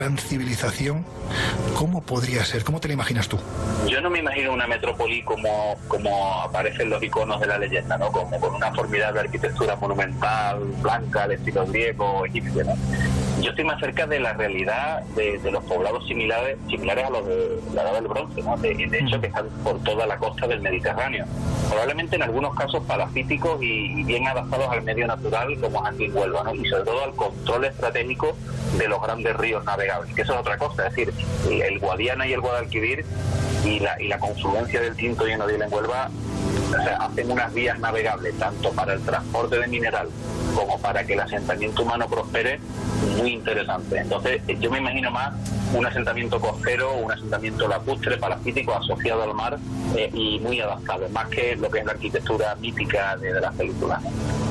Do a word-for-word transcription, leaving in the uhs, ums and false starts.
gran civilización, ¿cómo podría ser? ¿Cómo te la imaginas tú? Yo no me imagino una metrópoli como, como aparecen los iconos de la leyenda, ¿no? Como con una formidable arquitectura monumental, blanca, de estilo griego, egipcio, ¿no? Yo estoy más cerca de la realidad de, de los poblados similares similares a los de la Edad del Bronce, ¿no? De, de hecho, que están por toda la costa del Mediterráneo. Probablemente en algunos casos palafíticos y, y bien adaptados al medio natural, como es aquí en Huelva, ¿no? Y sobre todo al control estratégico de los grandes ríos navegables, que eso es otra cosa, es decir, el, el Guadiana y el Guadalquivir y la, y la confluencia del Tinto y el Nodil en Huelva, o sea, hacen unas vías navegables tanto para el transporte de mineral como para que el asentamiento humano prospere, muy interesante. Entonces yo me imagino más un asentamiento costero, un asentamiento lacustre, palafítico, asociado al mar, eh, y muy adaptado, más que lo que es la arquitectura mítica de, de las películas.